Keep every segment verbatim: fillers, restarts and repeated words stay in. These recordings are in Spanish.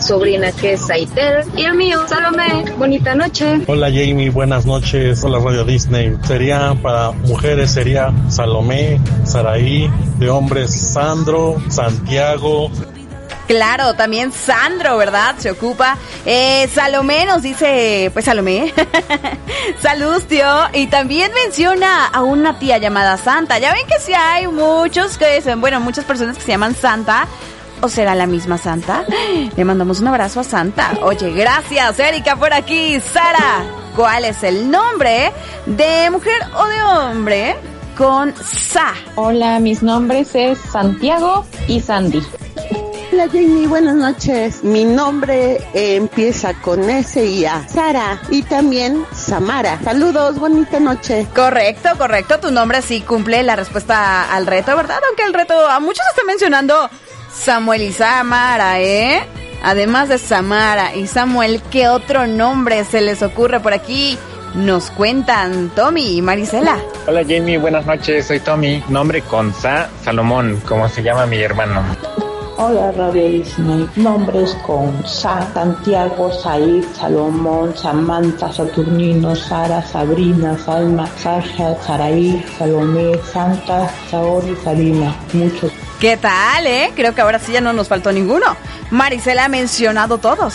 sobrina que es Saitel y el mío, Salomé. Bonita noche. Hola Jamie, buenas noches. Hola Radio Disney. Sería para mujeres, sería Salomé, Saraí, de hombres Sandro, Santiago. Claro, también Sandro, ¿verdad? Se ocupa. Eh, Salomé nos dice, pues Salomé. Saludos, tío. Y también menciona a una tía llamada Santa. Ya ven que sí hay muchos que son, bueno, muchas personas que se llaman Santa. ¿O será la misma Santa? Le mandamos un abrazo a Santa. Oye, gracias, Erika, por aquí. Sara, ¿cuál es el nombre de mujer o de hombre con Sa? Hola, mis nombres es Santiago y Sandy. Hola Jamie, buenas noches. Mi nombre eh, empieza con S y A. Sara y también Samara. Saludos, bonita noche. Correcto, correcto. Tu nombre sí cumple la respuesta al reto, ¿verdad? Aunque el reto a muchos están mencionando Samuel y Samara, ¿eh? Además de Samara y Samuel, ¿qué otro nombre se les ocurre por aquí? Nos cuentan Tommy y Marisela. Hola Jamie, buenas noches. Soy Tommy. Nombre con Sa, Salomón, como se llama mi hermano. Hola Radio Disney, nombres con Sa, Santiago, Said, Salomón, Samantha, Saturnino, Sara, Sabrina, Salma, Sasha, Saraí, Salomé, Santa, Saori, Sarina, muchos. ¿Qué tal, eh? Creo que ahora sí ya no nos faltó ninguno. Marisela ha mencionado todos.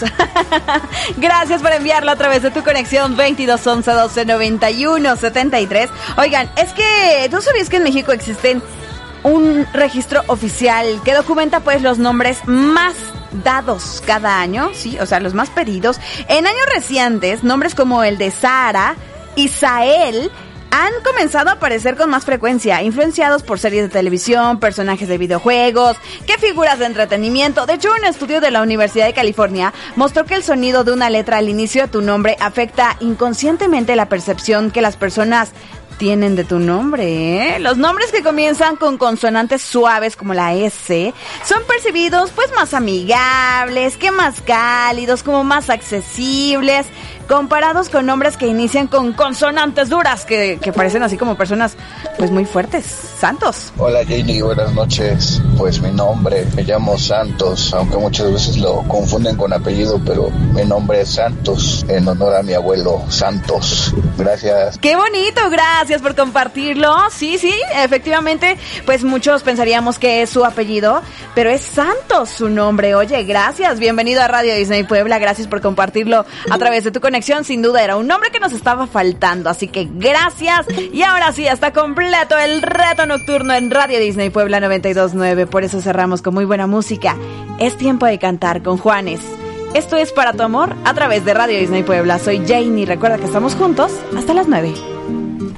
Gracias por enviarlo a través de tu conexión veintidós once doce noventa y uno setenta y tres. Oigan, es que ¿tú sabías que en México existen un registro oficial que documenta pues los nombres más dados cada año? Sí, o sea, los más pedidos. En años recientes, nombres como el de Sara y Sael han comenzado a aparecer con más frecuencia, influenciados por series de televisión, personajes de videojuegos, que figuras de entretenimiento. De hecho, un estudio de la Universidad de California mostró que el sonido de una letra al inicio de tu nombre afecta inconscientemente la percepción que las personas tienen de tu nombre, ¿eh? Los nombres que comienzan con consonantes suaves como la S son percibidos pues más amigables, que más cálidos, como más accesibles, comparados con nombres que inician con consonantes duras, que, que parecen así como personas pues muy fuertes. Santos. Hola Jenny, buenas noches. Pues mi nombre, me llamo Santos, aunque muchas veces lo confunden con apellido, pero mi nombre es Santos, en honor a mi abuelo Santos. Gracias. ¡Qué bonito! Gracias por compartirlo. Sí, sí, efectivamente, pues muchos pensaríamos que es su apellido, pero es Santos su nombre. Oye, gracias. Bienvenido a Radio Disney Puebla. Gracias por compartirlo a través de tu conexión. Sin duda era un nombre que nos estaba faltando, así que gracias. Y ahora sí, está completo el reto nocturno en Radio Disney Puebla noventa y dos punto nueve. Por eso cerramos con muy buena música. Es tiempo de cantar con Juanes. Esto es Para tu Amor a través de Radio Disney Puebla. Soy Jane y recuerda que estamos juntos hasta las nueve.